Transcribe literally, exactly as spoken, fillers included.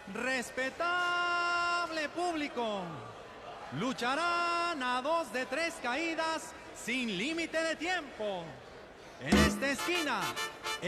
Respetable público, lucharán a dos de tres caídas sin límite de tiempo. En esta esquina,